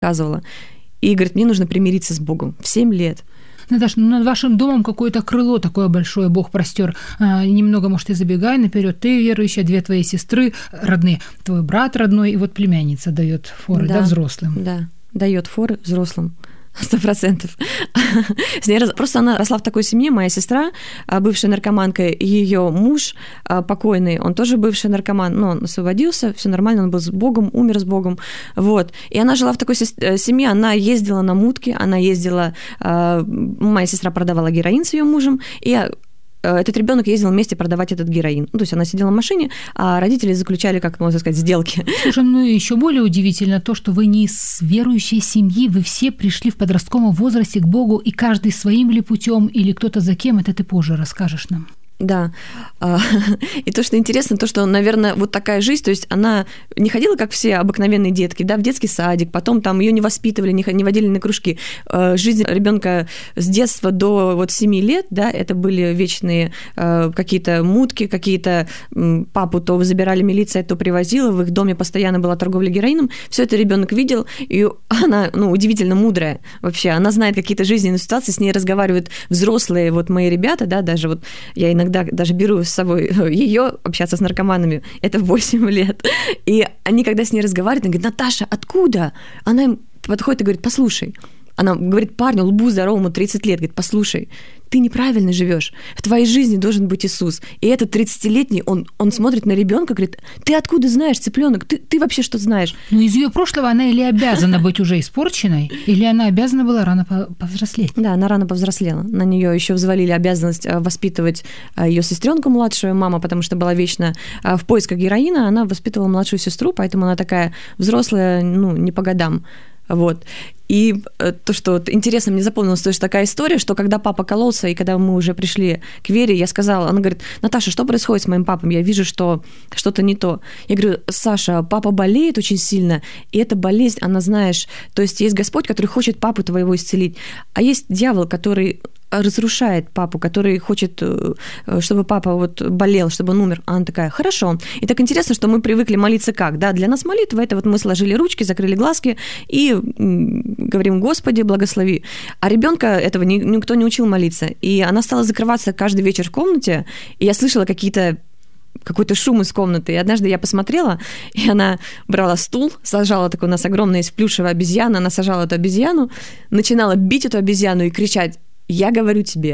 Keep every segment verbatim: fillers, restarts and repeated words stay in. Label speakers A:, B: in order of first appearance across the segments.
A: рассказывала. И говорит, мне нужно примириться с Богом в семь лет.
B: Наташа, ну над вашим домом какое-то крыло такое большое Бог простер. А, немного, может, и забегай наперед. Ты верующая, две твои сестры родные, твой брат родной, и вот племянница дает форы, да, да взрослым.
A: Да, дает форы взрослым. Сто процентов. Просто она росла в такой семье. Моя сестра, бывшая наркоманка, ее муж покойный, он тоже бывший наркоман, но он освободился, все нормально, он был с Богом, умер с Богом. Вот. И она жила в такой семье, она ездила на мутки, она ездила... Моя сестра продавала героин с ее мужем, и этот ребенок ездил вместе продавать этот героин. Ну, то есть она сидела в машине, а родители заключали, как можно сказать, сделки.
B: Слушай, ну еще более удивительно то, что вы не из верующей семьи, вы все пришли в подростковом возрасте к Богу, и каждый своим ли путем или кто-то за кем, это ты позже расскажешь нам.
A: Да. И то, что интересно, то, что, наверное, вот такая жизнь, то есть она не ходила, как все обыкновенные детки, да, в детский садик, потом там ее не воспитывали, не водили на кружки. Жизнь ребенка с детства до вот семи лет, да, это были вечные какие-то мутки, какие-то папу то забирали милиция, то привозила, в их доме постоянно была торговля героином. Все это ребенок видел, и она, ну, удивительно мудрая вообще. Она знает какие-то жизненные ситуации, с ней разговаривают взрослые, вот мои ребята, да, даже вот я иногда даже беру с собой ее общаться с наркоманами, это восемь лет. И они, когда с ней разговаривают, они говорят, Наташа, откуда? Она им подходит и говорит, послушай. Она говорит парню, лбу здоровому, тридцать лет, говорит, послушай, ты неправильно живешь, в твоей жизни должен быть Иисус. И этот тридцатилетний, он, он смотрит на ребенка, говорит, ты откуда знаешь, цыпленок, ты, ты вообще что знаешь?
B: Ну, из ее прошлого она или обязана быть уже испорченной, или она обязана была рано повзрослеть?
A: Да, она рано повзрослела. На нее еще взвалили обязанность воспитывать ее сестренку младшую, мама, потому что была вечно в поисках героина, она воспитывала младшую сестру, поэтому она такая взрослая, ну, не по годам. Вот. И то, что вот интересно, мне запомнилась тоже такая история, что когда папа кололся, и когда мы уже пришли к Вере, я сказала, она говорит, Наташа, что происходит с моим папой? Я вижу, что что-то не то. Я говорю, Саша, папа болеет очень сильно, и эта болезнь, она, знаешь, то есть есть Господь, который хочет папу твоего исцелить, а есть дьявол, который разрушает папу, который хочет, чтобы папа вот болел, чтобы он умер. А она такая, хорошо. И так интересно, что мы привыкли молиться как? Да, для нас молитва – это вот мы сложили ручки, закрыли глазки и говорим, Господи, благослови. А ребенка этого никто не учил молиться. И она стала закрываться каждый вечер в комнате, и я слышала какие-то какой-то шум из комнаты. И однажды я посмотрела, и она брала стул, сажала, такой у нас огромная из плюшевая обезьяна, она сажала эту обезьяну, начинала бить эту обезьяну и кричать, я говорю тебе,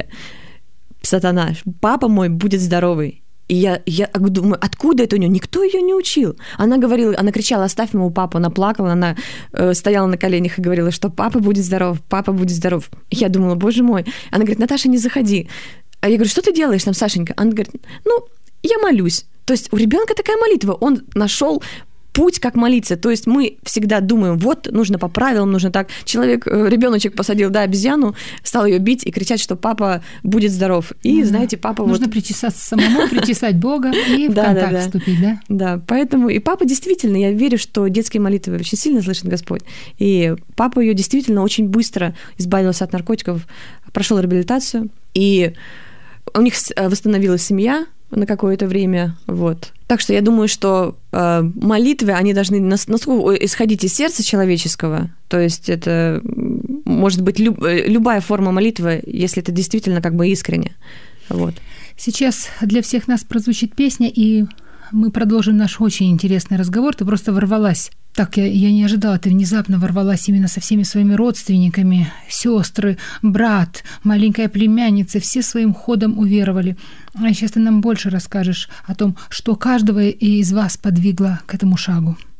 A: сатана, папа мой будет здоровый. И я, я думаю, откуда это у нее? Никто ее не учил. Она говорила, она кричала, оставь моего папу, она плакала, она э, стояла на коленях и говорила, что папа будет здоров, папа будет здоров. И я думала, боже мой. Она говорит, Наташа, не заходи. А я говорю, что ты делаешь там, Сашенька? Она говорит, ну, я молюсь. То есть у ребенка такая молитва, он нашел путь, как молиться. То есть мы всегда думаем, вот, нужно по правилам, нужно так. Человек, ребеночек посадил, да, обезьяну, стал ее бить и кричать, что папа будет здоров. И, да, знаете, папа
B: нужно
A: вот...
B: причесаться самому, причесать Бога и в контакт вступить, да?
A: Да, поэтому и папа действительно, я верю, что детские молитвы очень сильно слышит Господь. И папа ее действительно очень быстро избавился от наркотиков, прошел реабилитацию, и у них восстановилась семья на какое-то время, вот. Так что я думаю, что э, молитвы, они должны насколько исходить из сердца человеческого, то есть это может быть люб, любая форма молитвы, если это действительно как бы искренне, вот.
B: Сейчас для всех нас прозвучит песня, и мы продолжим наш очень интересный разговор. Ты просто ворвалась. Так, я, я не ожидала, ты внезапно ворвалась именно со всеми своими родственниками, сестры, брат, маленькая племянница, все своим ходом уверовали. А сейчас ты нам больше расскажешь о том, что каждого из вас подвигло к этому шагу.